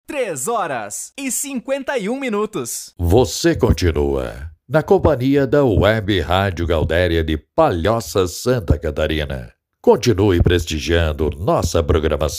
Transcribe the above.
3h51. Você continua na companhia da Web Rádio Gaudéria de Palhoça, Santa Catarina. Continue prestigiando nossa programação.